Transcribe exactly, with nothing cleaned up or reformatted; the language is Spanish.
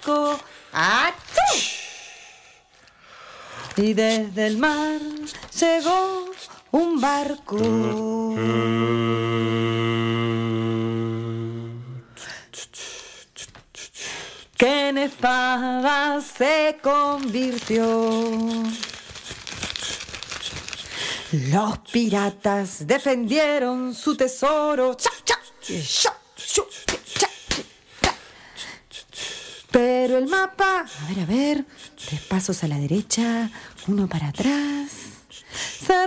barco. ¡Achú! Y desde el mar llegó un barco que en espada se convirtió. Los piratas defendieron su tesoro. ¡Cha, cha! ¡Cha, chu, cha, cha! Pero el mapa, a ver, a ver, tres pasos a la derecha, uno para atrás.